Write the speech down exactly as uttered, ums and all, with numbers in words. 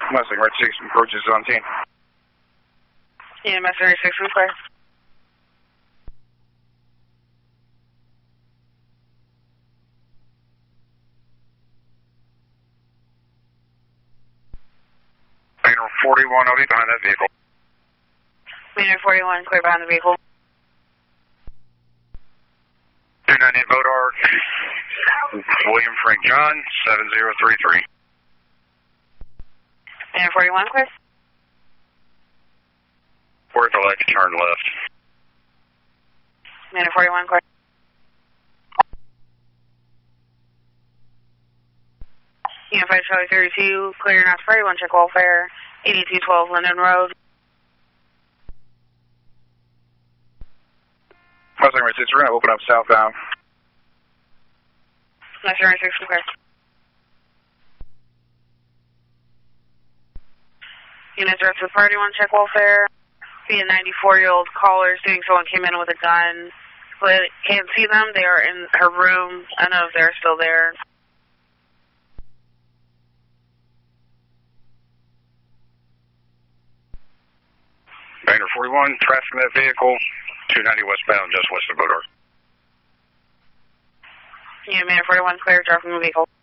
Mustang Red six approaches on scene. Yeah, Mustang Red six is clear. Maynard forty-one, I'll be behind that vehicle. Maynard forty-one, clear behind the vehicle. two ninety-eight Bodar, William Frank John, seven zero three three. Maynard forty-one, clear. Where's the left turn left? Maynard forty-one, clear. Unified Charlie thirty-two, clear not Freddy, one check welfare, eighty-two twelve Linden Road. Mustang Red six, we're going to open up southbound. Mustang Red six, clear. Units are with party, one check welfare. See a ninety-four-year-old caller doing someone came in with a gun. But can't see them, they are in her room. I don't know if they're still there. Maynard forty-one, traffic in that vehicle, two ninety westbound, just west of Bodar. Yeah, Maynard forty-one, clear, drop from the vehicle.